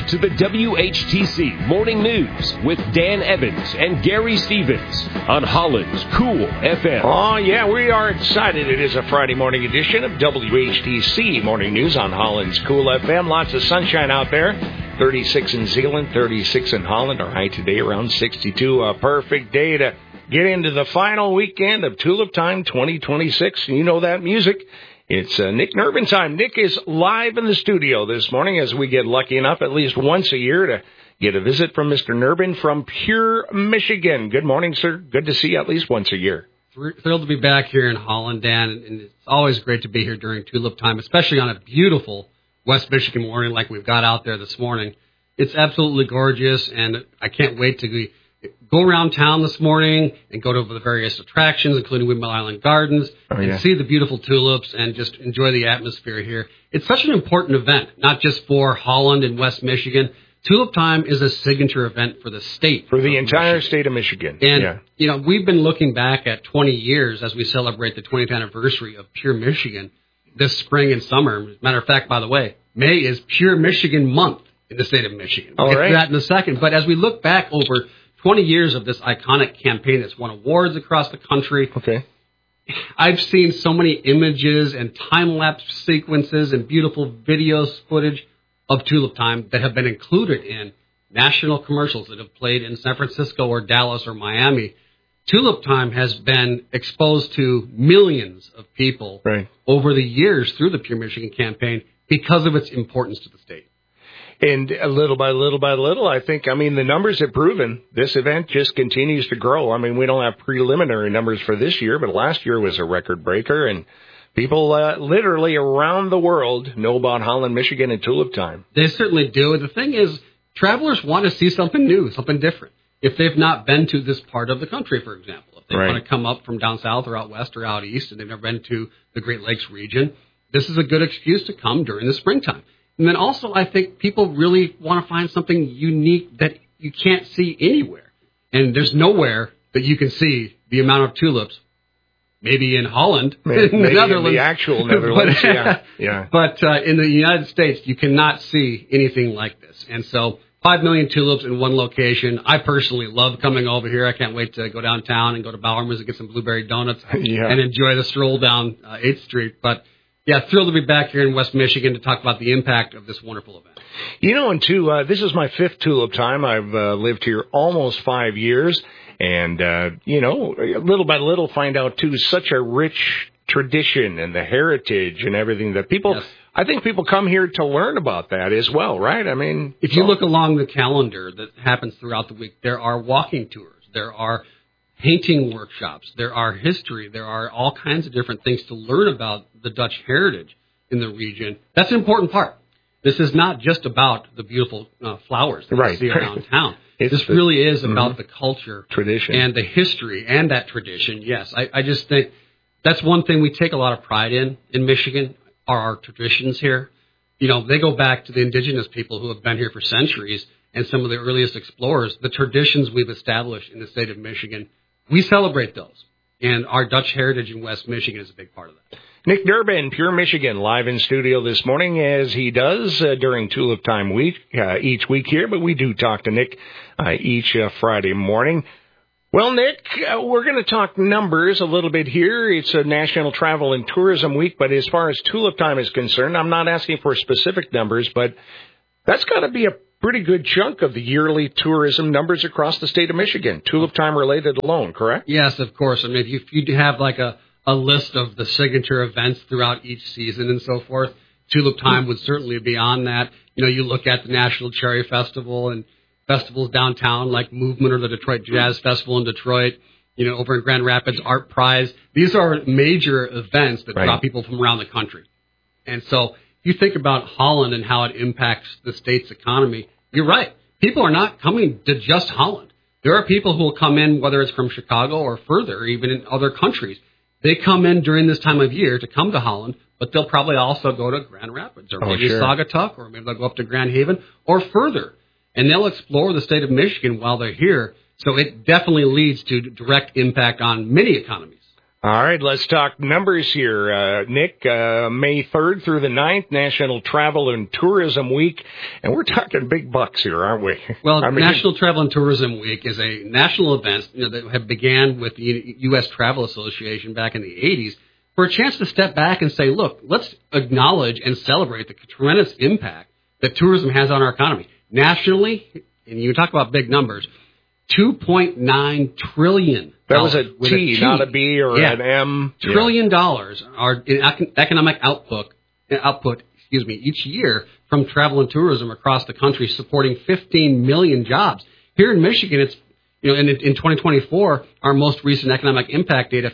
to the WHTC Morning News with Dan Evans and Gary Stevens on Holland's Cool FM. Oh, yeah, we are excited. It is a Friday morning edition of WHTC Morning News on Holland's Cool FM. Lots of sunshine out there. 36 in Zeeland, 36 in Holland. Our high today around 62. A perfect day to get into the final weekend of Tulip Time 2026. You know that music. It's Nick Nerbin time. Nick is live in the studio this morning as we get lucky enough at least once a year to get a visit from Mr. Nerbin from Pure, Michigan. Good morning, sir. Good to see you at least once a year. Thrilled to be back here in Holland, Dan, and it's always great to be here during Tulip Time, especially on a beautiful West Michigan morning like we've got out there this morning. It's absolutely gorgeous, and I can't wait to go around town this morning and go to the various attractions, including Windmill Island Gardens, and see the beautiful tulips and just enjoy the atmosphere here. It's such an important event, not just for Holland and West Michigan. Tulip Time is a signature event for the state. For the entire state of Michigan. And, you know, we've been looking back at 20 years as we celebrate the 20th anniversary of Pure Michigan this spring and summer. As a matter of fact, by the way, May is Pure Michigan Month in the state of Michigan. We'll get to that in a second. But as we look back over 20 years of this iconic campaign that's won awards across the country. I've seen so many images and time-lapse sequences and beautiful videos footage of Tulip Time that have been included in national commercials that have played in San Francisco or Dallas or Miami. Tulip Time has been exposed to millions of people over the years through the Pure Michigan campaign because of its importance to the state. And little by little, I think, the numbers have proven this event just continues to grow. I mean, we don't have preliminary numbers for this year, but last year was a record breaker, and people literally around the world know about Holland, Michigan, and Tulip Time. They certainly do. The thing is, travelers want to see something new, something different. If they've not been to this part of the country, for example, if they want to come up from down south or out west or out east and they've never been to the Great Lakes region, this is a good excuse to come during the springtime. And then also, I think people really want to find something unique that you can't see anywhere. And there's nowhere that you can see the amount of tulips, maybe in Holland, maybe in the Netherlands. In the actual Netherlands, But in the United States, you cannot see anything like this. And so 5 million tulips in one location. I personally love coming over here. I can't wait to go downtown and go to Bowerman's and get some blueberry donuts and enjoy the stroll down 8th Street. But yeah, thrilled to be back here in West Michigan to talk about the impact of this wonderful event. You know, and too, this is my 5th Tulip Time. I've lived here almost 5 years. And, little by little find out, too, such a rich tradition and the heritage and everything that people, I think people come here to learn about that as well, right? I mean, if you look along the calendar that happens throughout the week, there are walking tours, there are painting workshops, there are history, there are all kinds of different things to learn about the Dutch heritage in the region. That's an important part. This is not just about the beautiful flowers that you see around town. This really is about the culture, tradition, and the history and that tradition. Yes, I just think that's one thing we take a lot of pride in Michigan are our traditions here. You know, they go back to the indigenous people who have been here for centuries and some of the earliest explorers. The traditions we've established in the state of Michigan, we celebrate those. And our Dutch heritage in West Michigan is a big part of that. Nick Nerbin, Pure Michigan, live in studio this morning, as he does during Tulip Time week, each week here, but we do talk to Nick each Friday morning. Well, Nick, we're going to talk numbers a little bit here. It's a National Travel and Tourism Week, but as far as Tulip Time is concerned, I'm not asking for specific numbers, but that's got to be a pretty good chunk of the yearly tourism numbers across the state of Michigan, Tulip Time related alone, correct? Yes, of course. I mean, if you have like a list of the signature events throughout each season and so forth, Tulip Time would certainly be on that. You know, you look at the National Cherry Festival and festivals downtown like Movement or the Detroit Jazz Festival in Detroit, you know, over in Grand Rapids, Art Prize. These are major events that draw people from around the country. And so you think about Holland and how it impacts the state's economy, you're right. People are not coming to just Holland. There are people who will come in, whether it's from Chicago or further, even in other countries. They come in during this time of year to come to Holland, but they'll probably also go to Grand Rapids or maybe Saugatuck, or maybe they'll go up to Grand Haven or further. And they'll explore the state of Michigan while they're here. So it definitely leads to direct impact on many economies. All right, let's talk numbers here. Nick, May 3rd through the 9th, National Travel and Tourism Week. And we're talking big bucks here, aren't we? Well, National Travel and Tourism Week is a national event that have began with the U.S. Travel Association back in the 80s for a chance to step back and say, look, let's acknowledge and celebrate the tremendous impact that tourism has on our economy. Nationally, and you talk about big numbers, $2.9 trillion. That was a T, not a B or an M. $1 trillion are in economic output, each year from travel and tourism across the country, supporting 15 million jobs. Here in Michigan, it's in 2024, our most recent economic impact data,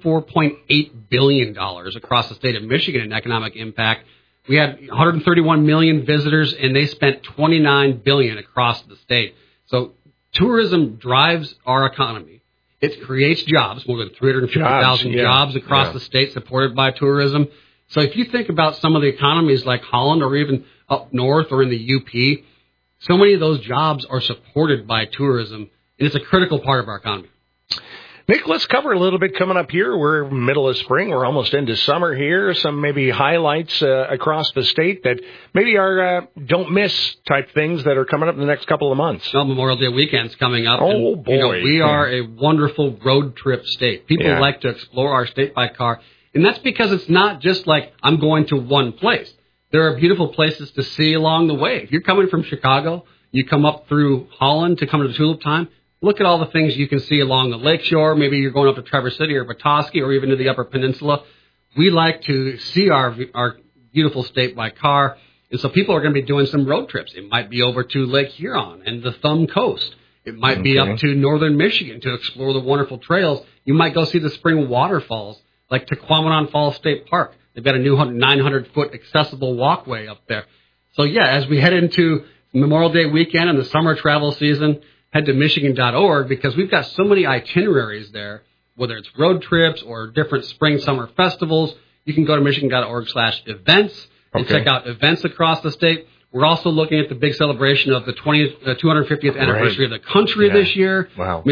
$54.8 billion across the state of Michigan in economic impact. We had 131 million visitors, and they spent $29 billion across the state. So tourism drives our economy. It creates jobs, more than 350,000 jobs across the state supported by tourism. So if you think about some of the economies like Holland or even up north or in the UP, so many of those jobs are supported by tourism, and it's a critical part of our economy. Nick, let's cover a little bit coming up here. We're middle of spring. We're almost into summer here. Some maybe highlights across the state that maybe are don't miss type things that are coming up in the next couple of months. Well, Memorial Day weekend's coming up. Oh, and, boy. We are a wonderful road trip state. People like to explore our state by car. And that's because it's not just like I'm going to one place. There are beautiful places to see along the way. If you're coming from Chicago, you come up through Holland to come to Tulip Time. Look at all the things you can see along the lakeshore. Maybe you're going up to Traverse City or Petoskey or even to the Upper Peninsula. We like to see our beautiful state by car. And so people are going to be doing some road trips. It might be over to Lake Huron and the Thumb Coast. It might be up to northern Michigan to explore the wonderful trails. You might go see the spring waterfalls like Tequamanon Falls State Park. They've got a new 900-foot accessible walkway up there. So, as we head into Memorial Day weekend and the summer travel season, head to Michigan.org because we've got so many itineraries there, whether it's road trips or different spring-summer festivals. You can go to Michigan.org/events and check out events across the state. We're also looking at the big celebration of the 250th anniversary of the country this year. Wow.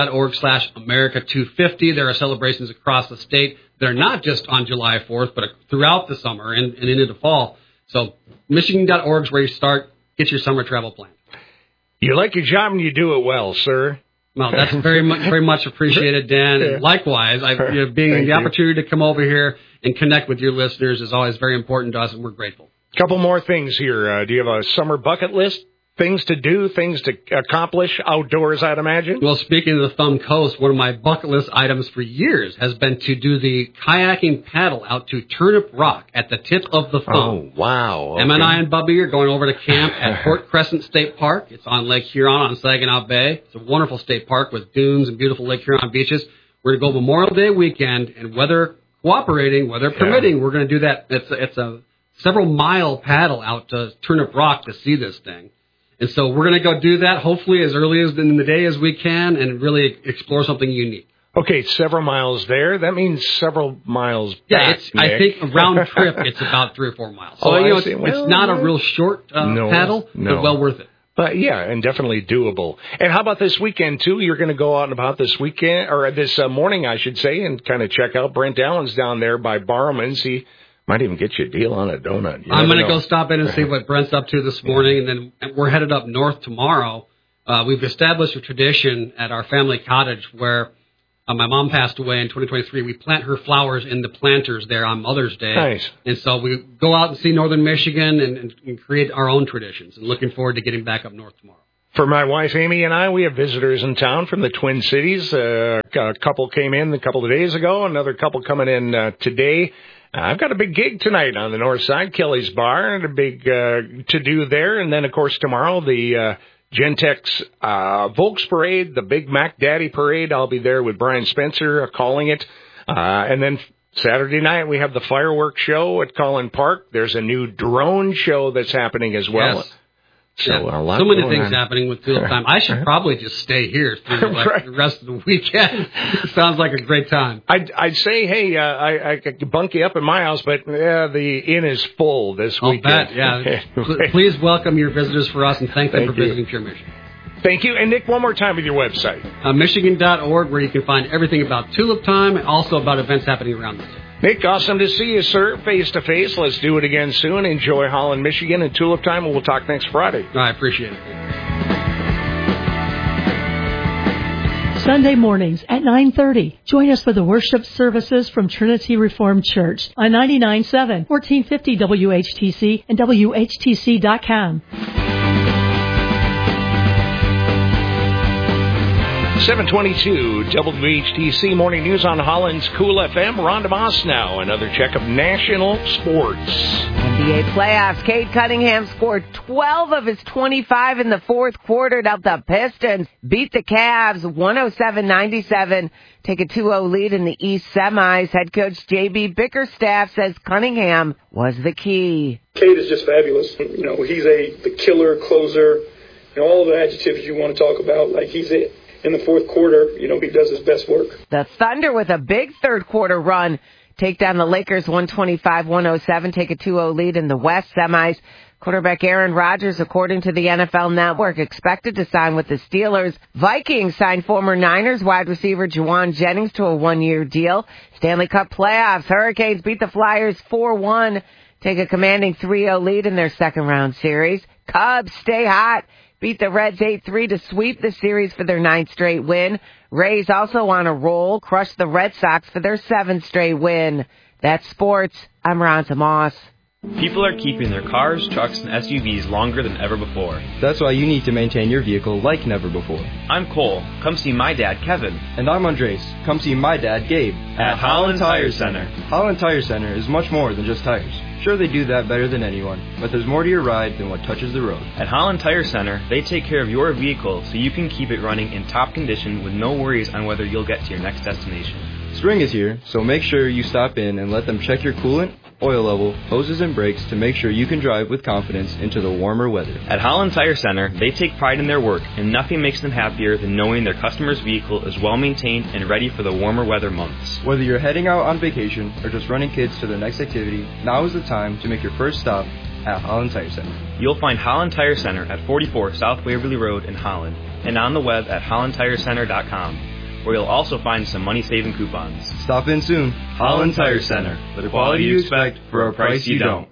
Michigan.org/America250. There are celebrations across the state. They're not just on July 4th, but throughout the summer and into the fall. So Michigan.org is where you start. Get your summer travel plan. You like your job and you do it well, sir. Well, that's very much appreciated, Dan. And likewise, being the opportunity to come over here and connect with your listeners is always very important to us, and we're grateful. Couple more things here. Do you have a summer bucket list? Things to do, things to accomplish outdoors, I'd imagine? Well, speaking of the Thumb Coast, one of my bucket list items for years has been to do the kayaking paddle out to Turnip Rock at the tip of the Thumb. Oh, wow. Okay. Emma and I and Bubby are going over to camp at Fort Crescent State Park. It's on Lake Huron on Saginaw Bay. It's a wonderful state park with dunes and beautiful Lake Huron beaches. We're going to go Memorial Day weekend, and weather cooperating, weather permitting, we're going to do that. It's a several-mile paddle out to Turnip Rock to see this thing. And so we're going to go do that, hopefully as early as in the day as we can, and really explore something unique. Okay, several miles there. That means several miles back, I think a round trip, it's about 3 or 4 miles. So it's not a real short paddle, but well worth it. But, and definitely doable. And how about this weekend, too? You're going to go out and about this weekend, or this morning, I should say, and kind of check out Brent Allen's down there by Barrowman's. He might even get you a deal on a donut. I'm going to go stop in and see what Brent's up to this morning, and then we're headed up north tomorrow. We've established a tradition at our family cottage where my mom passed away in 2023. We plant her flowers in the planters there on Mother's Day. Nice. And so we go out and see northern Michigan and create our own traditions, and looking forward to getting back up north tomorrow. For my wife, Amy, and I, we have visitors in town from the Twin Cities. A couple came in a couple of days ago, another couple coming in today. I've got a big gig tonight on the north side, Kelly's Bar, and a big to-do there. And then, of course, tomorrow, the Gentex Volks Parade, the Big Mac Daddy Parade. I'll be there with Brian Spencer calling it. And then Saturday night, we have the fireworks show at Collin Park. There's a new drone show that's happening as well. Yes. So many things happening with Tulip Time. I should probably just stay here through the rest of the weekend. Sounds like a great time. I'd say, hey, I could bunk you up in my house, but the inn is full this weekend. I'll bet, Please welcome your visitors for us, and thank them for visiting Pure Michigan. Thank you. And Nick, one more time with your website. Michigan.org, where you can find everything about Tulip Time and also about events happening around the state. Nick, awesome to see you, sir, face-to-face. Let's do it again soon. Enjoy Holland, Michigan, and Tulip Time, and we'll talk next Friday. I appreciate it. Sunday mornings at 9:30. Join us for the worship services from Trinity Reformed Church on 99.7, 1450 WHTC and WHTC.com. 722 WHTC Morning News on Holland's Cool FM. Ron DeMoss now. Another check of national sports. NBA playoffs. Cade Cunningham scored 12 of his 25 in the fourth quarter to help the Pistons beat the Cavs 107-97. Take a 2-0 lead in the East semis. Head coach J.B. Bickerstaff says Cunningham was the key. Cade is just fabulous. You know, he's the killer, closer, all the adjectives you want to talk about. Like, he's it. In the fourth quarter, he does his best work. The Thunder with a big third quarter run take down the Lakers 125-107, take a 2-0 lead in the West semis. Quarterback Aaron Rodgers, according to the NFL Network, expected to sign with the Steelers. Vikings signed former Niners wide receiver Juwan Jennings to a one-year deal. Stanley Cup playoffs. Hurricanes beat the Flyers 4-1, take a commanding 3-0 lead in their second-round series. Cubs stay hot. Beat the Reds 8-3 to sweep the series for their 9th straight win. Rays also on a roll, crushed the Red Sox for their 7th straight win. That's sports. I'm Ron DeMoss. People are keeping their cars, trucks, and SUVs longer than ever before. That's why you need to maintain your vehicle like never before. I'm Cole. Come see my dad, Kevin. And I'm Andres. Come see my dad, Gabe. At Holland Tire Center. Holland Tire Center is much more than just tires. Sure, they do that better than anyone, but there's more to your ride than what touches the road. At Holland Tire Center, they take care of your vehicle so you can keep it running in top condition with no worries on whether you'll get to your next destination. Spring is here, so make sure you stop in and let them check your coolant, oil level, hoses, and brakes to make sure you can drive with confidence into the warmer weather. At Holland Tire Center, they take pride in their work, and nothing makes them happier than knowing their customer's vehicle is well maintained and ready for the warmer weather months. Whether you're heading out on vacation or just running kids to their next activity, now is the time to make your first stop at Holland Tire Center. You'll find Holland Tire Center at 44 South Waverly Road in Holland, and on the web at hollandtirecenter.com. where you'll also find some money-saving coupons. Stop in soon. Holland Tire Center. The quality you expect for a price you don't.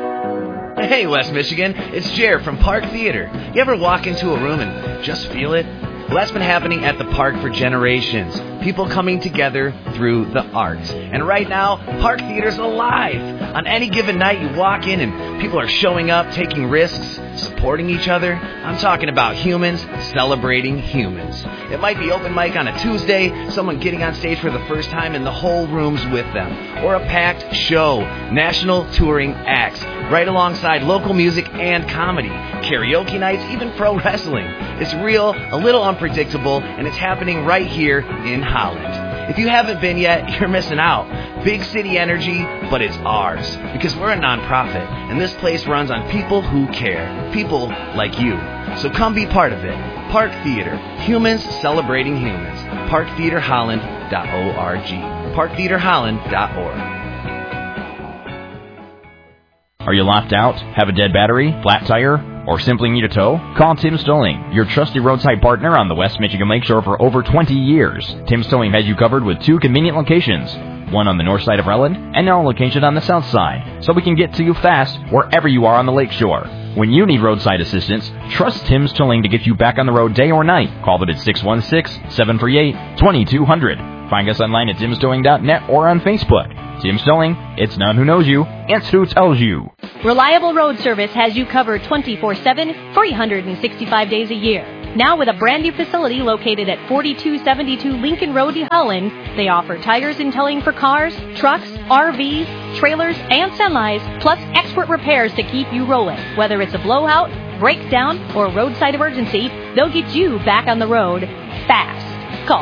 Hey, West Michigan. It's Jer from Park Theater. You ever walk into a room and just feel it? Well, that's been happening at the park for generations. People coming together through the arts. And right now, Park Theater's alive. On any given night, you walk in and people are showing up, taking risks, supporting each other. I'm talking about humans celebrating humans. It might be open mic on a Tuesday, someone getting on stage for the first time and the whole room's with them. Or a packed show, national touring acts, right alongside local music and comedy. Karaoke nights, even pro wrestling. It's real, a little unpredictable, and it's happening right here in Holland. If you haven't been yet, you're missing out. Big city energy, but it's ours. Because we're a nonprofit, and this place runs on people who care. People like you. So come be part of it. Park Theater. Humans celebrating humans. ParkTheaterHolland.org. ParkTheaterHolland.org. Are you locked out? Have a dead battery? Flat tire? Or simply need a tow? Call Tim's Towing, your trusted roadside partner on the West Michigan Lakeshore for over 20 years. Tim's Towing has you covered with 2 convenient locations, one on the north side of Relland and now located on the south side, so we can get to you fast wherever you are on the lakeshore. When you need roadside assistance, trust Tim's Towing to get you back on the road day or night. Call them at 616-738-2200. Find us online at timstowing.net or on Facebook. Tim's Towing, it's not who knows you, it's who tells you. Reliable Road Service has you covered 24/7, 365 days a year. Now with a brand new facility located at 4272 Lincoln Road in Holland, they offer tires and towing for cars, trucks, RVs, trailers, and semis, plus expert repairs to keep you rolling. Whether it's a blowout, breakdown, or roadside emergency, they'll get you back on the road fast. Call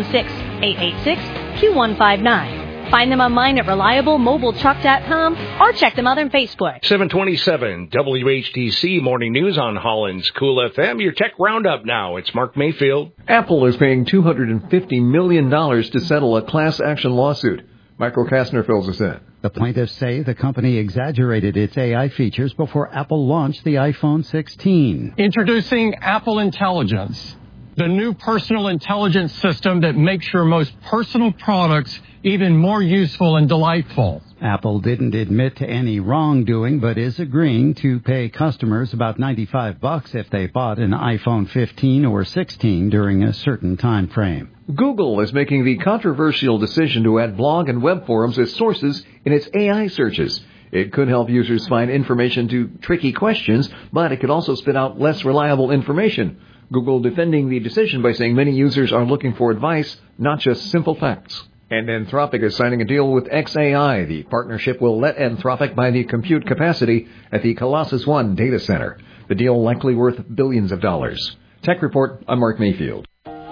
616-886-2159. Find them online at reliablemobiletruck.com or check them out on Facebook. 727 WHTC Morning News on Holland's Cool FM. Your tech roundup now. It's Mark Mayfield. Apple is paying $250 million to settle a class action lawsuit. Michael Kastner fills us in. The plaintiffs say the company exaggerated its AI features before Apple launched the iPhone 16. Introducing Apple Intelligence, the new personal intelligence system that makes your most personal products even more useful and delightful. Apple didn't admit to any wrongdoing, but is agreeing to pay customers about $95 if they bought an iPhone 15 or 16 during a certain time frame. Google is making the controversial decision to add blog and web forums as sources in its AI searches. It could help users find information to tricky questions, but it could also spit out less reliable information. Google defending the decision by saying many users are looking for advice, not just simple facts. And Anthropic is signing a deal with xAI. The partnership will let Anthropic buy the compute capacity at the Colossus One data center. The deal likely worth billions of dollars. Tech Report, I'm Mark Mayfield.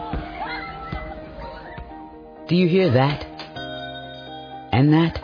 Do you hear that? And that?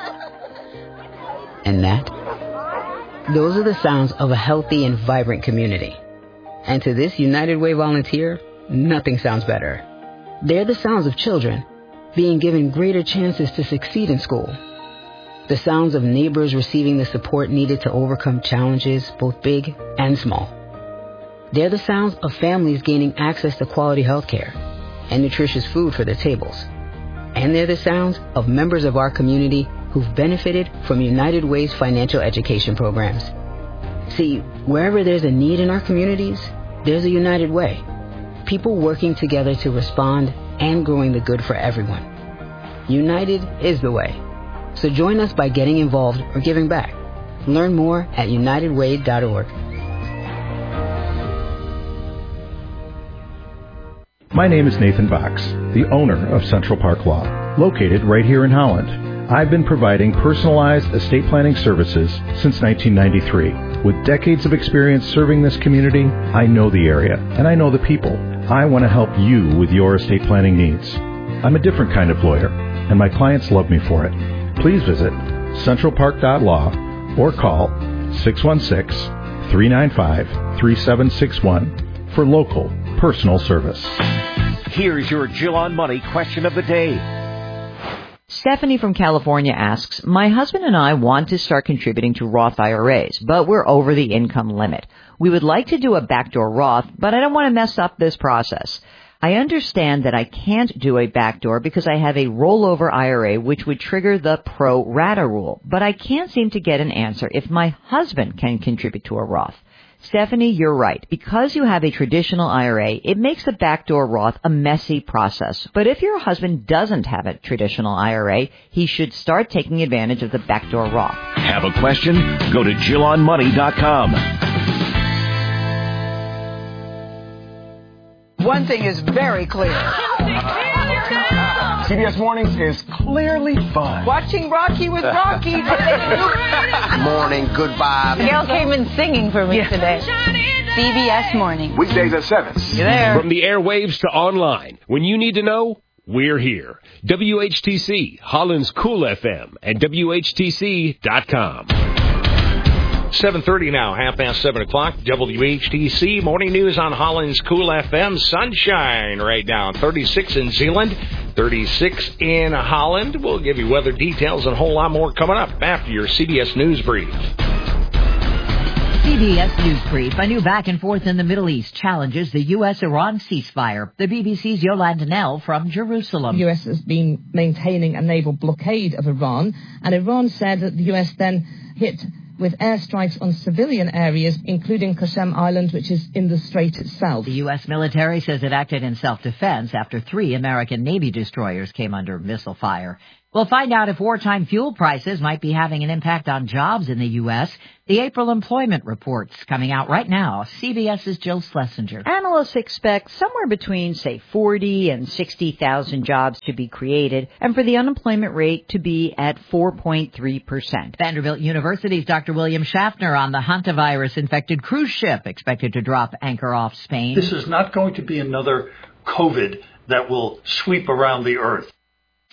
And that? Those are the sounds of a healthy and vibrant community. And to this United Way volunteer, nothing sounds better. They're the sounds of children being given greater chances to succeed in school. The sounds of neighbors receiving the support needed to overcome challenges, both big and small. They're the sounds of families gaining access to quality health care and nutritious food for their tables. And they're the sounds of members of our community who've benefited from United Way's financial education programs. See, wherever there's a need in our communities, there's a United Way. People working together to respond and growing the good for everyone. United is the way. So join us by getting involved or giving back. Learn more at unitedway.org. My name is Nathan Box, the owner of Central Park Law, located right here in Holland. I've been providing personalized estate planning services since 1993. With decades of experience serving this community, I know the area and I know the people. I want to help you with your estate planning needs. I'm a different kind of lawyer, and my clients love me for it. Please visit centralpark.law or call 616-395-3761 for local personal service. Here's your Jill on Money question of the day. Stephanie from California asks, my husband and I want to start contributing to Roth IRAs, but we're over the income limit. We would like to do a backdoor Roth, but I don't want to mess up this process. I understand that I can't do a backdoor because I have a rollover IRA which would trigger the pro rata rule, but I can't seem to get an answer if my husband can contribute to a Roth. Stephanie, you're right. Because you have a traditional IRA, it makes the backdoor Roth a messy process. But if your husband doesn't have a traditional IRA, he should start taking advantage of the backdoor Roth. Have a question? Go to JillOnMoney.com. One thing is very clear. CBS Mornings is clearly fun. Watching Rocky with Rocky. Morning, good vibes. Gail came in singing for me today. CBS Morning. Weekdays at 7. You're there. From the airwaves to online, when you need to know, we're here. WHTC, Holland's Cool FM, and WHTC.com. 7:30 now, 7:30 o'clock. WHTC Morning News on Holland's Cool FM. Sunshine right now. 36 in Zeeland, 36 in Holland. We'll give you weather details and a whole lot more coming up after your CBS News Brief. CBS News Brief. A new back and forth in the Middle East challenges the U.S.-Iran ceasefire. The BBC's Yolanda Nell from Jerusalem. The U.S. has been maintaining a naval blockade of Iran, and Iran said that the U.S. then hit with airstrikes on civilian areas, including Qasem Island, which is in the strait itself. The U.S. military says it acted in self-defense after 3 American Navy destroyers came under missile fire. We'll find out if wartime fuel prices might be having an impact on jobs in the U.S. The April employment report's coming out right now. CBS's Jill Schlesinger. Analysts expect somewhere between, say, 40 and 60,000 jobs to be created and for the unemployment rate to be at 4.3%. Vanderbilt University's Dr. William Schaffner on the hantavirus-infected cruise ship expected to drop anchor off Spain. This is not going to be another COVID that will sweep around the earth.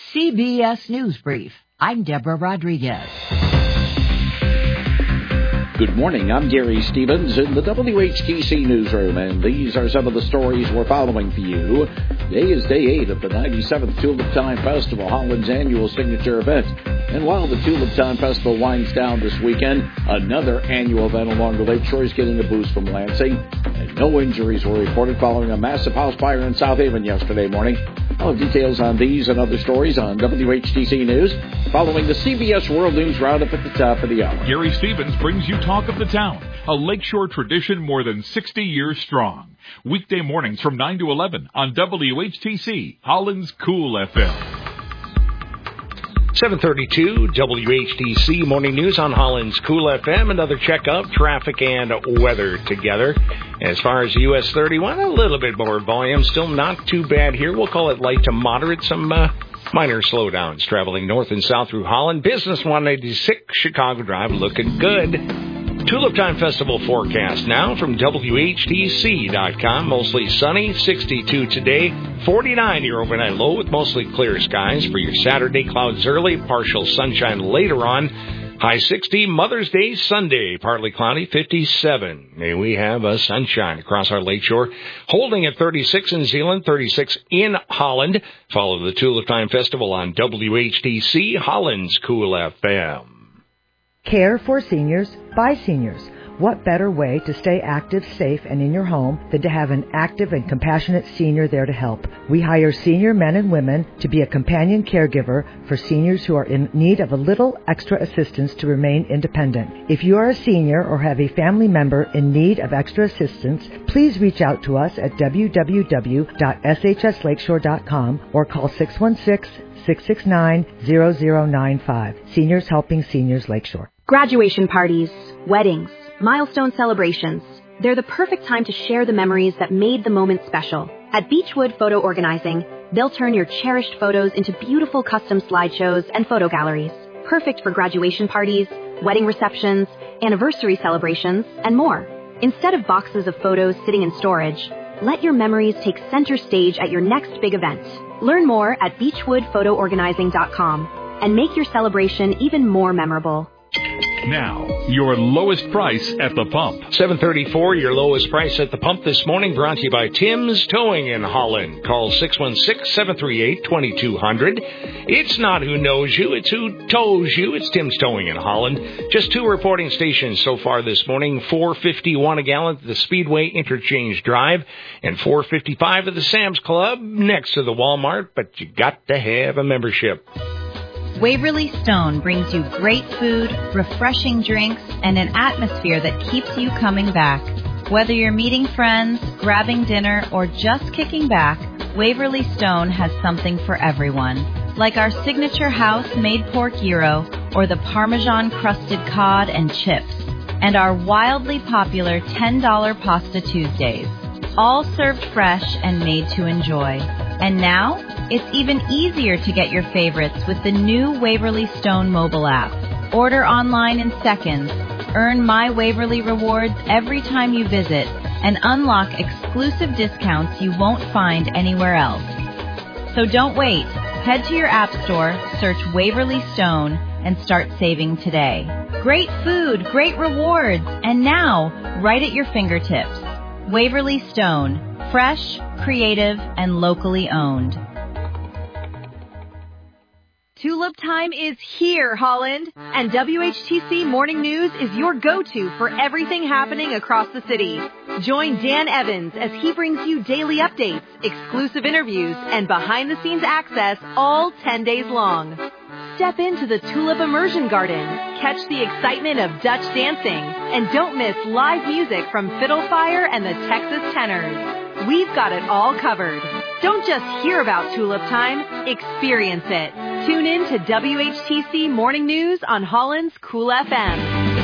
CBS News Brief. I'm Deborah Rodriguez. Good morning, I'm Gary Stevens in the WHTC newsroom, and these are some of the stories we're following for you. Today is day 8 of the 97th Tulip Time Festival, Holland's annual signature event. And while the Tulip Time Festival winds down this weekend, another annual event along the lakeshore is getting a boost from Lansing. And no injuries were reported following a massive house fire in South Haven yesterday morning. I'll have details on these and other stories on WHTC News following the CBS World News Roundup at the top of the hour. Gary Stevens brings you Talk of the Town, a lakeshore tradition more than 60 years strong. Weekday mornings from 9 to 11 on WHTC, Holland's Cool FM. 7:32 WHTC Morning News on Holland's Cool FM. Another check of traffic and weather together. As far as US 31, a little bit more volume. Still not too bad here. We'll call it light to moderate. Some minor slowdowns traveling north and south through Holland. Business 186 Chicago Drive looking good. Tulip Time Festival forecast now from WHTC.com. Mostly sunny, 62 today, 49 your overnight low with mostly clear skies for your Saturday. Clouds early, partial sunshine later on. High 60, Mother's Day Sunday, partly cloudy, 57. May we have sunshine across our lakeshore. Holding at 36 in Zeeland, 36 in Holland. Follow the Tulip Time Festival on WHTC, Holland's Cool FM. Care for seniors by seniors. What better way to stay active, safe, and in your home than to have an active and compassionate senior there to help? We hire senior men and women to be a companion caregiver for seniors who are in need of a little extra assistance to remain independent. If you are a senior or have a family member in need of extra assistance, please reach out to us at www.shslakeshore.com or call 616-669-0095. Seniors Helping Seniors Lakeshore. Graduation parties, weddings, milestone celebrations. They're the perfect time to share the memories that made the moment special. At Beechwood Photo Organizing, they'll turn your cherished photos into beautiful custom slideshows and photo galleries. Perfect for graduation parties, wedding receptions, anniversary celebrations, and more. Instead of boxes of photos sitting in storage, let your memories take center stage at your next big event. Learn more at beechwoodphotoorganizing.com and make your celebration even more memorable. Now, your lowest price at the pump. 7:34, your lowest price at the pump this morning, brought to you by Tim's Towing in Holland. Call 616-738-2200. It's not who knows you, it's who tows you. It's Tim's Towing in Holland. Just 2 reporting stations so far this morning, $4.51 a gallon at the Speedway Interchange Drive and $4.55 at the Sam's Club next to the Walmart, but you got to have a membership. Waverly Stone brings you great food, refreshing drinks, and an atmosphere that keeps you coming back. Whether you're meeting friends, grabbing dinner, or just kicking back, Waverly Stone has something for everyone. Like our signature house-made pork gyro, or the Parmesan-crusted cod and chips, and our wildly popular $10 Pasta Tuesdays. All served fresh and made to enjoy. And now, it's even easier to get your favorites with the new Waverly Stone mobile app. Order online in seconds, earn My Waverly rewards every time you visit, and unlock exclusive discounts you won't find anywhere else. So don't wait. Head to your app store, search Waverly Stone, and start saving today. Great food, great rewards, and now, right at your fingertips. Waverly Stone. Fresh, creative, and locally owned. Tulip Time is here, Holland, and WHTC Morning News is your go-to for everything happening across the city. Join Dan Evans as he brings you daily updates, exclusive interviews, and behind-the-scenes access all 10 days long. Step into the Tulip Immersion Garden, catch the excitement of Dutch dancing, and don't miss live music from Fiddlefire and the Texas Tenors. We've got it all covered. Don't just hear about Tulip Time, experience it. Tune in to WHTC Morning News on Holland's Cool FM.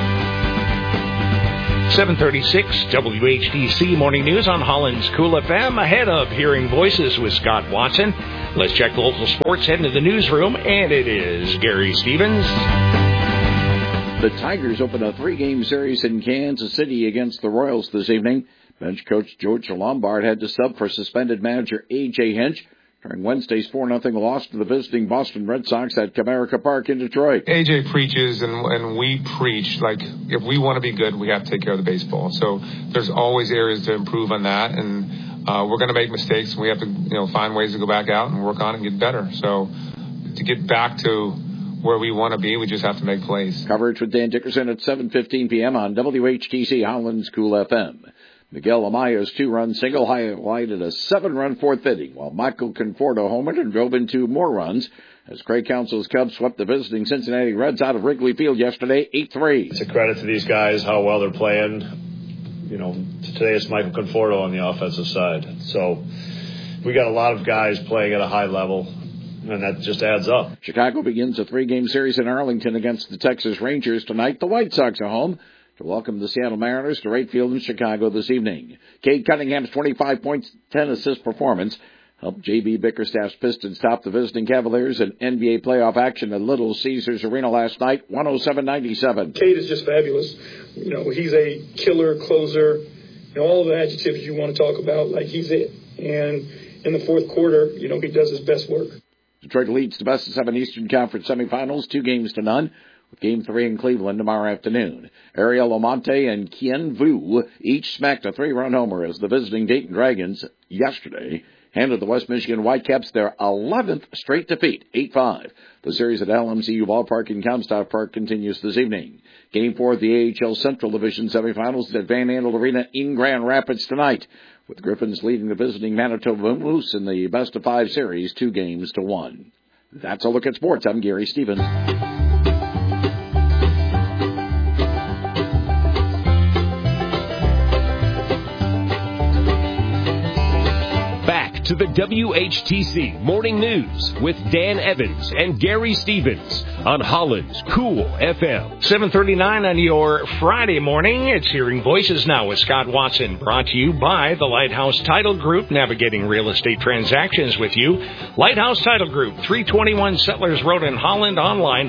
7:36 WHTC Morning News on Holland's Cool FM. Ahead of Hearing Voices with Scott Watson. Let's check the local sports, head into the newsroom, and it is Gary Stevens. The Tigers open a 3-game series in Kansas City against the Royals this evening. Bench coach George Lombard had to sub for suspended manager A.J. Hinch. during Wednesday's 4-0 loss to the visiting Boston Red Sox at Comerica Park in Detroit. AJ preaches and we preach, like, if we want to be good, we have to take care of the baseball. So there's always areas to improve on that, and we're going to make mistakes, and we have to find ways to go back out and work on it and get better. So to get back to where we want to be, we just have to make plays. Coverage with Dan Dickerson at 7:15 p.m. on WHTC Holland's Cool FM. Miguel Amaya's 2-run single highlighted a 7-run fourth inning, while Michael Conforto homered and drove in 2 more runs as Craig Counsell's Cubs swept the visiting Cincinnati Reds out of Wrigley Field yesterday 8-3. It's a credit to these guys, how well they're playing. Today it's Michael Conforto on the offensive side. So we got a lot of guys playing at a high level, and that just adds up. Chicago begins a 3-game series in Arlington against the Texas Rangers tonight. The White Sox are home to welcome the Seattle Mariners to Wright Field in Chicago this evening. Cade Cunningham's 25 points, 10 assist performance helped J.B. Bickerstaff's Pistons top the visiting Cavaliers in NBA playoff action at Little Caesars Arena last night, 107-97. Cade is just fabulous. He's a killer closer. All the adjectives you want to talk about, like he's it. And in the fourth quarter, he does his best work. Detroit leads the best of 7 Eastern Conference semifinals, 2-0, with Game 3 in Cleveland tomorrow afternoon. Ariel Omonte and Kien Vu each smacked a 3-run homer as the visiting Dayton Dragons yesterday handed the West Michigan Whitecaps their 11th straight defeat, 8-5. The series at LMCU Ballpark in Comstock Park continues this evening. Game 4 of the AHL Central Division semifinals at Van Andel Arena in Grand Rapids tonight, with Griffins leading the visiting Manitoba Moose in the best-of-5 series 2-1. That's a look at sports. I'm Gary Stevens. To the WHTC Morning News with Dan Evans and Gary Stevens on Holland's Cool FM. 7:39 on your Friday morning. It's Hearing Voices now with Scott Watson, brought to you by the Lighthouse Title Group, navigating real estate transactions with you. Lighthouse Title Group, 321 Settlers Road in Holland, online,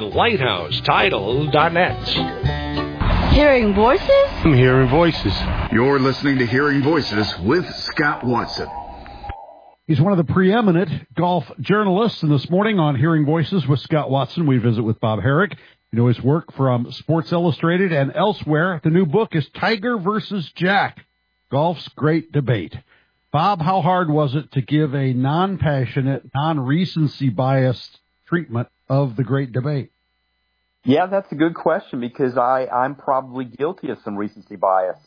lighthousetitle.net. Hearing Voices? I'm Hearing Voices. You're listening to Hearing Voices with Scott Watson. He's one of the preeminent golf journalists, and this morning on Hearing Voices with Scott Watson, we visit with Bob Herrick. You know his work from Sports Illustrated and elsewhere. The new book is Tiger versus Jack, Golf's Great Debate. Bob, how hard was it to give a non-passionate, non-recency biased treatment of the Great Debate? Yeah, that's a good question because I'm probably guilty of some recency bias.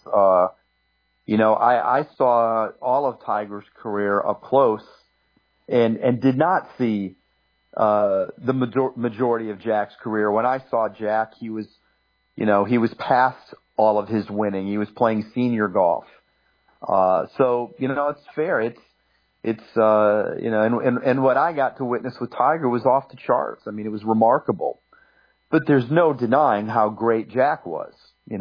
I saw all of Tiger's career up close and did not see the majority of Jack's career. When I saw Jack, he was past all of his winning. He was playing senior golf. So it's fair. And what I got to witness with Tiger was off the charts. I mean, it was remarkable. But there's no denying how great Jack was.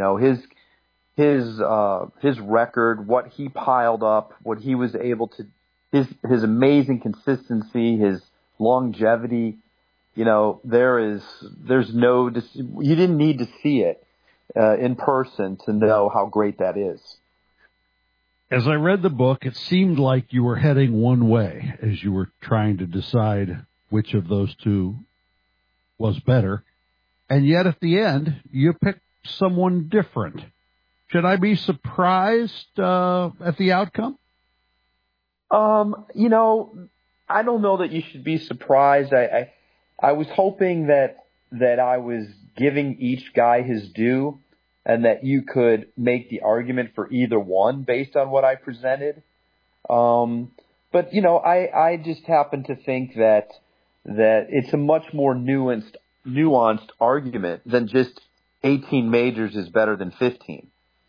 His record, what he piled up, what he was able to, his amazing consistency, his longevity, there's no, you didn't need to see it in person to know how great that is. As I read the book, it seemed like you were heading one way as you were trying to decide which of those two was better. And yet at the end, you picked someone different. Should I be surprised at the outcome? I don't know that you should be surprised. I was hoping that I was giving each guy his due and that you could make the argument for either one based on what I presented. But I just happen to think that it's a much more nuanced argument than just 18 majors is better than 15.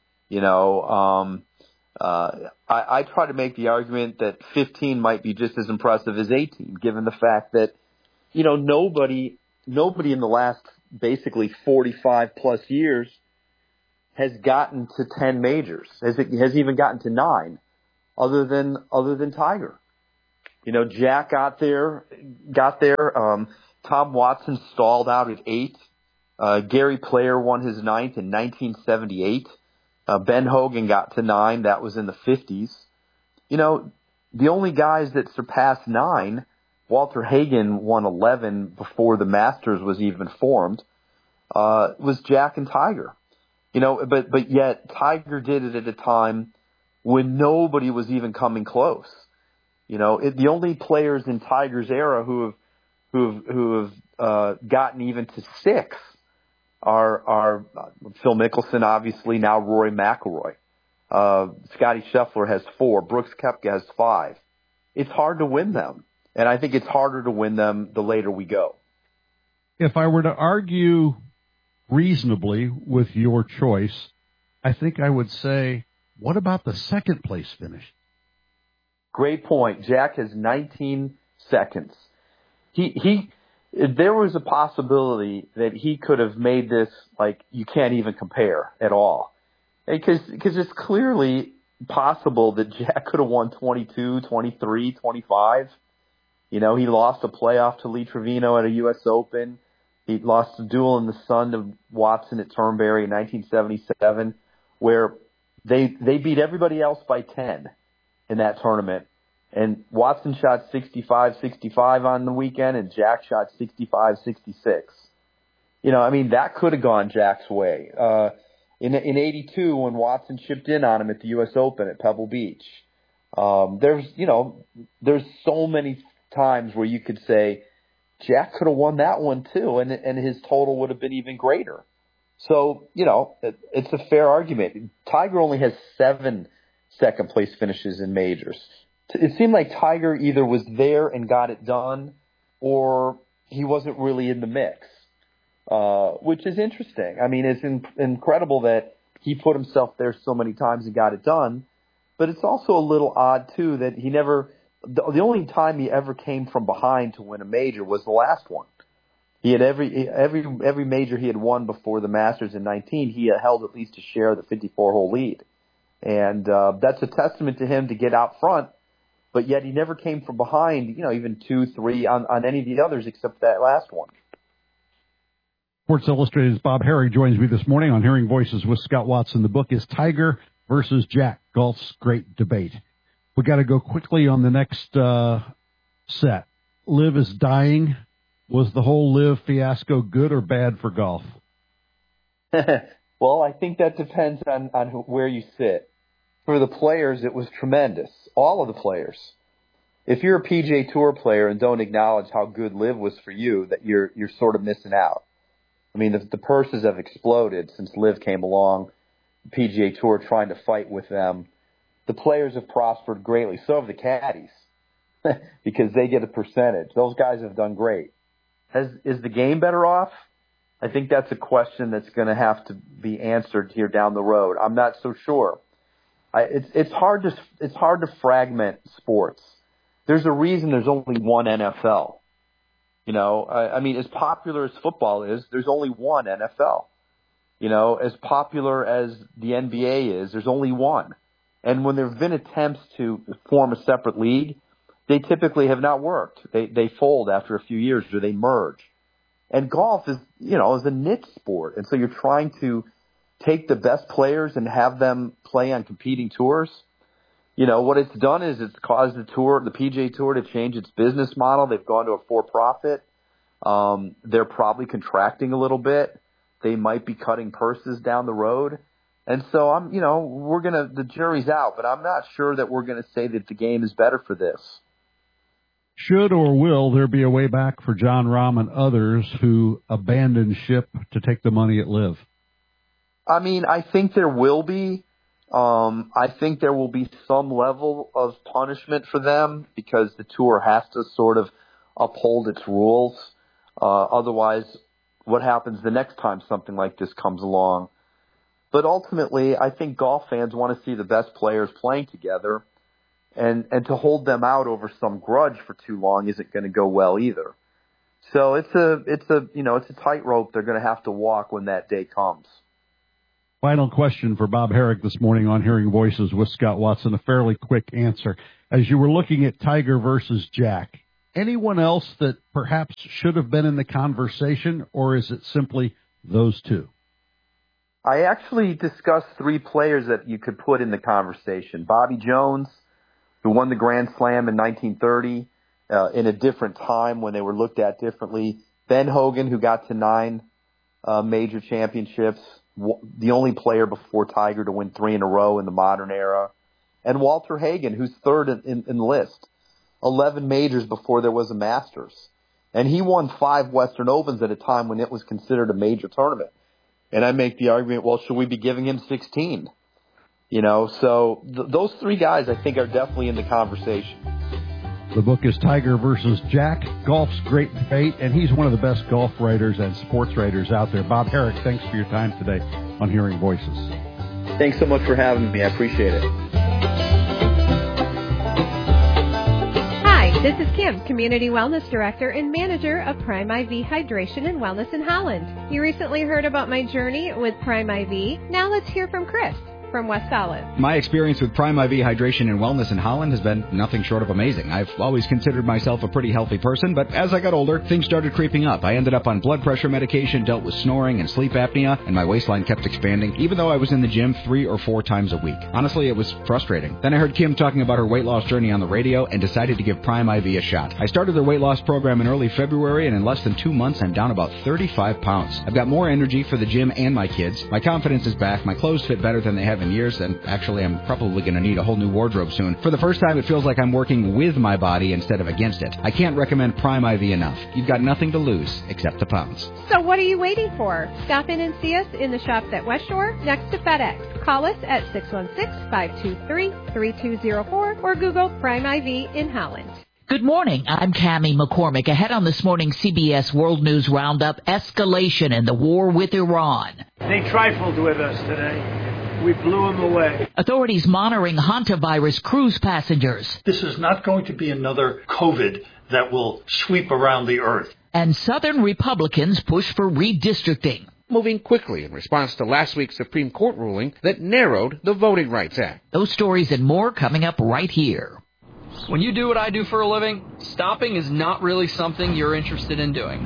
I try to make the argument that 15 might be just as impressive as 18, given the fact that, nobody in the last basically 45 plus years has gotten to 10 majors, has even gotten to 9, other than Tiger. Jack got there. Tom Watson stalled out at 8. Gary Player won his 9th in 1978. Ben Hogan got to 9. That was in the 50s. The only guys that surpassed 9 Walter Hagen won 11 before the Masters was even formed, was Jack and Tiger. But yet Tiger did it at a time when nobody was even coming close. The only players in Tiger's era who have gotten even to 6 are Phil Mickelson, obviously, now Rory McIlroy. Scotty Scheffler has 4. Brooks Koepka has 5. It's hard to win them. And I think it's harder to win them the later we go. If I were to argue reasonably with your choice, I think I would say, what about the second place finish? Great point. Jack has 19 seconds. There was a possibility that he could have made this like you can't even compare at all. Because it's clearly possible that Jack could have won 22, 23, 25. He lost a playoff to Lee Trevino at a U.S. Open. He lost a duel in the sun to Watson at Turnberry in 1977, where they beat everybody else by 10 in that tournament. And Watson shot 65-65 on the weekend, and Jack shot 65-66. That could have gone Jack's way. In 82, when Watson chipped in on him at the U.S. Open at Pebble Beach, there's so many times where you could say Jack could have won that one too, and his total would have been even greater. So, it's a fair argument. Tiger only has 7 second place finishes in majors. It seemed like Tiger either was there and got it done, or he wasn't really in the mix, which is interesting. It's incredible that he put himself there so many times and got it done, but it's also a little odd too that he never. The only time he ever came from behind to win a major was the last one. He had every major he had won before the Masters in 19, he had held at least a share of the 54-hole lead. And that's a testament to him to get out front, but yet he never came from behind, even 2, 3 on any of the others except that last one. Sports Illustrated's Bob Herrick joins me this morning on Hearing Voices with Scott Watson. The book is Tiger versus Jack, Golf's Great Debate. We got to go quickly on the next set. LIV is dying. Was the whole LIV fiasco good or bad for golf? Well, I think that depends on where you sit. For the players, it was tremendous. All of the players. If you're a PGA Tour player and don't acknowledge how good LIV was for you, that you're sort of missing out. The purses have exploded since LIV came along. The PGA Tour trying to fight with them. The players have prospered greatly. So have the caddies because they get a percentage. Those guys have done great. Is the game better off? I think that's a question that's going to have to be answered here down the road. I'm not so sure. It's hard to fragment sports. There's a reason there's only one NFL. As popular as football is, there's only one NFL. As popular as the NBA is, there's only one. And when there have been attempts to form a separate league, they typically have not worked. They fold after a few years or they merge. And golf is a niche sport. And so you're trying to take the best players and have them play on competing tours. What it's done is it's caused the PGA Tour to change its business model. They've gone to a for-profit. They're probably contracting a little bit. They might be cutting purses down the road. And so the jury's out, but I'm not sure that we're going to say that the game is better for this. Should or will there be a way back for Jon Rahm and others who abandoned ship to take the money at LIV? I think there will be. I think there will be some level of punishment for them because the tour has to sort of uphold its rules. Otherwise, what happens the next time something like this comes along? But ultimately, I think golf fans want to see the best players playing together, and to hold them out over some grudge for too long isn't going to go well either. So it's a tightrope they're going to have to walk when that day comes. Final question for Bob Herrick this morning on Hearing Voices with Scott Watson. A fairly quick answer. As you were looking at Tiger versus Jack, anyone else that perhaps should have been in the conversation, or is it simply those two? I actually discussed 3 players that you could put in the conversation. Bobby Jones, who won the Grand Slam in 1930, in a different time when they were looked at differently. Ben Hogan, who got to 9 major championships, the only player before Tiger to win 3 in a row in the modern era. And Walter Hagen, who's third in the list, 11 majors before there was a Masters. And he won 5 Western Opens at a time when it was considered a major tournament. And I make the argument, well, should we be giving him 16? You know, so those 3 guys I think are definitely in the conversation. The book is Tiger versus Jack, Golf's Great Debate, and he's one of the best golf writers and sports writers out there. Bob Herrick, thanks for your time today on Hearing Voices. Thanks so much for having me. I appreciate it. Hi, this is Kim, Community Wellness Director and Manager of Prime IV Hydration and Wellness in Holland. You recently heard about my journey with Prime IV. Now let's hear from Chris from West Olive. My experience with Prime IV Hydration and Wellness in Holland has been nothing short of amazing. I've always considered myself a pretty healthy person, but as I got older, things started creeping up. I ended up on blood pressure medication, dealt with snoring and sleep apnea, and my waistline kept expanding, even though I was in the gym 3 or 4 times a week. Honestly, it was frustrating. Then I heard Kim talking about her weight loss journey on the radio and decided to give Prime IV a shot. I started their weight loss program in early February, and in less than 2 months, I'm down about 35 pounds. I've got more energy for the gym and my kids. My confidence is back. My clothes fit better than they have in years, and actually I'm probably going to need a whole new wardrobe soon. For the first time, it feels like I'm working with my body instead of against it. I can't recommend Prime IV enough. You've got nothing to lose except the pounds. So what are you waiting for? Stop in and see us in the shops at West Shore next to FedEx. Call us at 616-523-3204 or Google Prime IV in Holland. Good morning. I'm Cammie McCormick. Ahead on this morning's CBS World News Roundup, escalation in the war with Iran. They trifled with us today. We blew them away. Authorities monitoring hantavirus cruise passengers. This is not going to be another COVID that will sweep around the earth. And Southern Republicans push for redistricting. Moving quickly in response to last week's Supreme Court ruling that narrowed the Voting Rights Act. Those stories and more coming up right here. When you do what I do for a living, stopping is not really something you're interested in doing.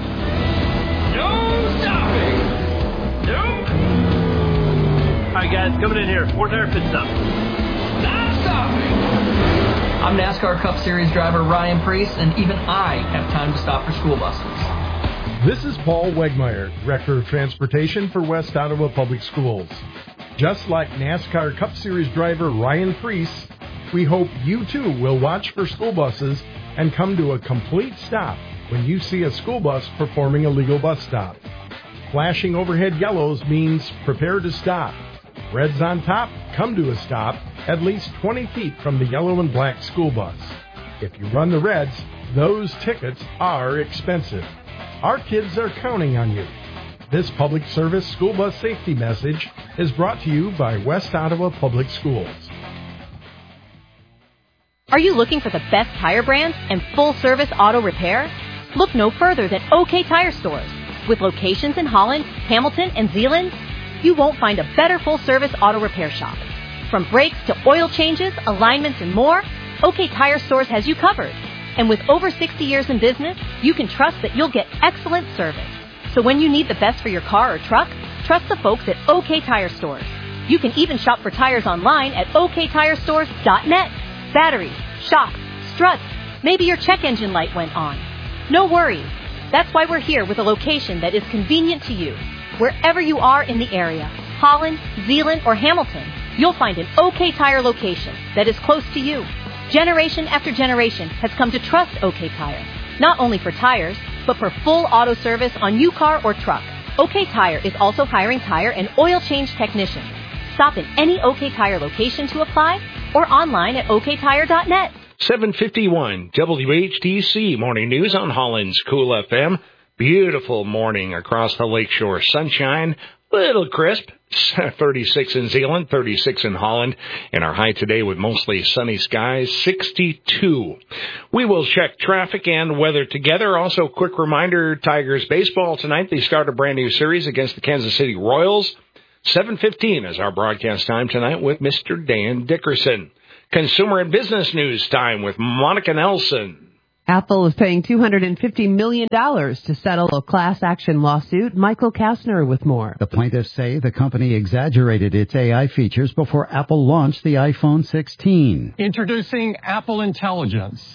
No stopping! Nope! All right, guys, coming in here. 4-tire pit stop. Not stopping! I'm NASCAR Cup Series driver Ryan Preece, and even I have time to stop for school buses. This is Paul Wegmeyer, Director of Transportation for West Ottawa Public Schools. Just like NASCAR Cup Series driver Ryan Preece, we hope you too will watch for school buses and come to a complete stop when you see a school bus performing a legal bus stop. Flashing overhead yellows means prepare to stop. Reds on top, come to a stop at least 20 feet from the yellow and black school bus. If you run the reds, those tickets are expensive. Our kids are counting on you. This public service school bus safety message is brought to you by West Ottawa Public Schools. Are you looking for the best tire brands and full-service auto repair? Look no further than OK Tire Stores. With locations in Holland, Hamilton, and Zeeland, you won't find a better full-service auto repair shop. From brakes to oil changes, alignments, and more, OK Tire Stores has you covered. And with over 60 years in business, you can trust that you'll get excellent service. So when you need the best for your car or truck, trust the folks at OK Tire Stores. You can even shop for tires online at oktirestores.net. Batteries, shocks, struts, maybe your check engine light went on. No worries. That's why we're here with a location that is convenient to you. Wherever you are in the area, Holland, Zeeland, or Hamilton, you'll find an OK Tire location that is close to you. Generation after generation has come to trust OK Tire, not only for tires, but for full auto service on your car or truck. OK Tire is also hiring tire and oil change technicians. Stop in any OK Tire location to apply or online at oktire.net. 7:51 WHTC Morning News on Holland's Cool FM. Beautiful morning across the lakeshore. Sunshine, little crisp. 36 in Zeeland, 36 in Holland, and our high today with mostly sunny skies, 62. We will check traffic and weather together. Also, quick reminder, Tigers baseball tonight. They start a brand new series against the Kansas City Royals. 7:15 is our broadcast time tonight with Mr. Dan Dickerson. Consumer and business news time with Monica Nelson. Apple is paying $250 million to settle a class action lawsuit. Michael Kastner with more. The plaintiffs say the company exaggerated its AI features before Apple launched the iPhone 16. Introducing Apple Intelligence,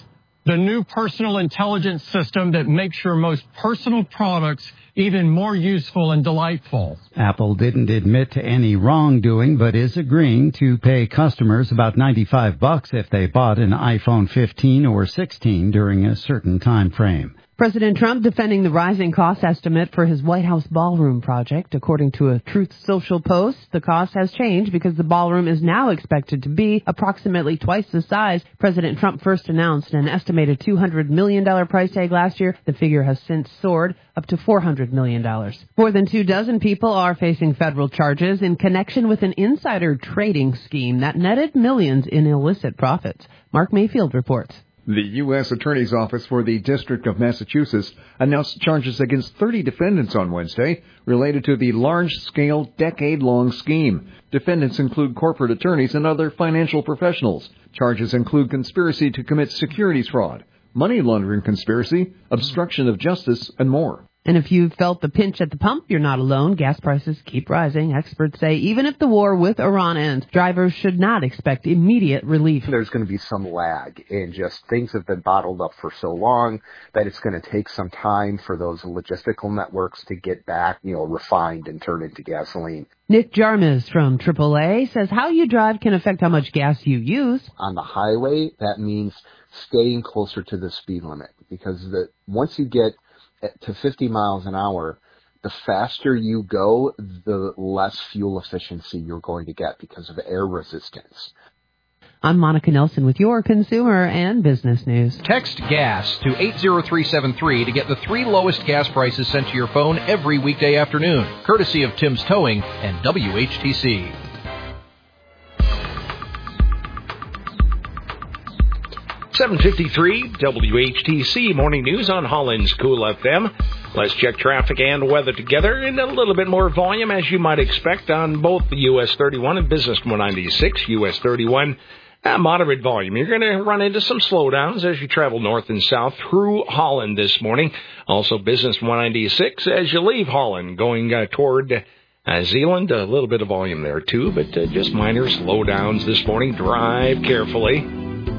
the new personal intelligence system that makes your most personal products even more useful and delightful. Apple didn't admit to any wrongdoing, but is agreeing to pay customers about $95 if they bought an iPhone 15 or 16 during a certain time frame. President Trump defending the rising cost estimate for his White House ballroom project. According to a Truth Social post, the cost has changed because the ballroom is now expected to be approximately twice the size President Trump first announced. An estimated $200 million price tag last year. The figure has since soared up to $400 million. More than 24 people are facing federal charges in connection with an insider trading scheme that netted millions in illicit profits. Mark Mayfield reports. The U.S. Attorney's Office for the District of Massachusetts announced charges against 30 defendants on Wednesday related to the large-scale, decade-long scheme. Defendants include corporate attorneys and other financial professionals. Charges include conspiracy to commit securities fraud, money laundering conspiracy, obstruction of justice, and more. And if you've felt the pinch at the pump, you're not alone. Gas prices keep rising. Experts say even if the war with Iran ends, drivers should not expect immediate relief. There's going to be some lag, and just things have been bottled up for so long that it's going to take some time for those logistical networks to get back, refined and turn into gasoline. Nick Jarmus from AAA says how you drive can affect how much gas you use. On the highway, that means staying closer to the speed limit, because once you get to 50 miles an hour, the faster you go, the less fuel efficiency you're going to get because of air resistance. I'm Monica Nelson with your consumer and business news. Text GAS to 80373 to get the 3 lowest gas prices sent to your phone every weekday afternoon, courtesy of Tim's Towing and WHTC. 7:53 WHTC Morning News on Holland's Cool FM. Let's check traffic and weather together in a little bit more volume, as you might expect, on both the US 31 and Business 196. US 31, moderate volume. You're going to run into some slowdowns as you travel north and south through Holland this morning. Also, Business 196 as you leave Holland going toward Zeeland. A little bit of volume there, too, but just minor slowdowns this morning. Drive carefully.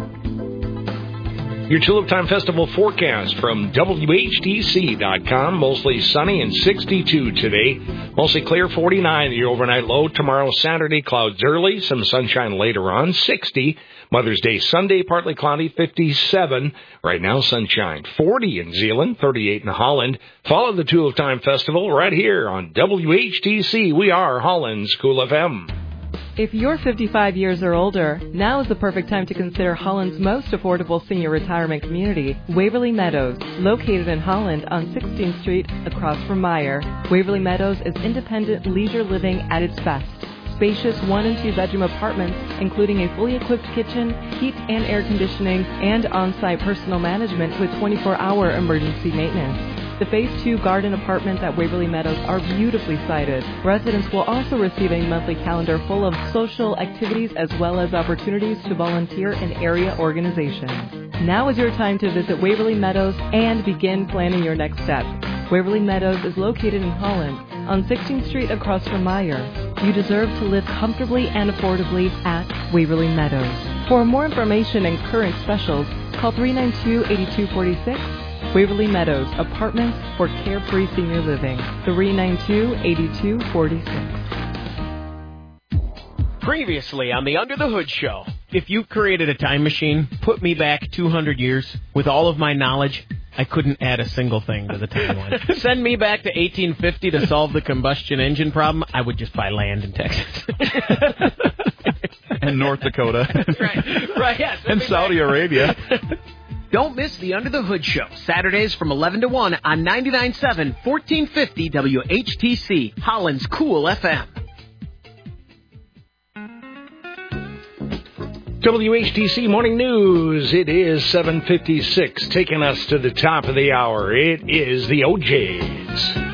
Your Tulip Time Festival forecast from WHTC.com. Mostly sunny and 62 today. Mostly clear, 49 the overnight low. Tomorrow, Saturday, clouds early. Some sunshine later on, 60. Mother's Day Sunday, partly cloudy, 57. Right now, sunshine, 40 in Zeeland, 38 in Holland. Follow the Tulip Time Festival right here on WHTC. We are Holland's Cool FM. If you're 55 years or older, now is the perfect time to consider Holland's most affordable senior retirement community, Waverly Meadows, located in Holland on 16th Street across from Meyer. Waverly Meadows is independent leisure living at its best. Spacious 1- and 2-bedroom apartments, including a fully equipped kitchen, heat and air conditioning, and on-site personal management with 24-hour emergency maintenance. The Phase 2 garden apartments at Waverly Meadows are beautifully sited. Residents will also receive a monthly calendar full of social activities as well as opportunities to volunteer in area organizations. Now is your time to visit Waverly Meadows and begin planning your next step. Waverly Meadows is located in Holland on 16th Street across from Meyer. You deserve to live comfortably and affordably at Waverly Meadows. For more information and current specials, call 392-8246. Waverly Meadows, apartments for carefree senior living. 392-8246. Previously on the Under the Hood Show. If you created a time machine, put me back 200 years, with all of my knowledge, I couldn't add a single thing to the timeline. Send me back to 1850 to solve the combustion engine problem, I would just buy land in Texas. And North Dakota. Right, yes. And Saudi Arabia. Don't miss the Under the Hood Show, Saturdays from 11 to 1 on 99.7, 1450 WHTC, Holland's Cool FM. WHTC Morning News. It is 7:56, taking us to the top of the hour. It is the OJs.